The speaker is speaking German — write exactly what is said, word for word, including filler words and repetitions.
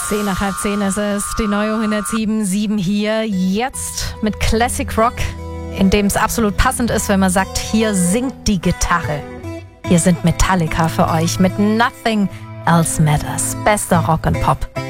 Zehn nach halb zehn ist es, die neue hundertsieben Komma sieben hier, jetzt mit Classic Rock, in dem es absolut passend ist, wenn man sagt, hier singt die Gitarre. Hier sind Metallica für euch mit Nothing Else Matters. Bester Rock und Pop.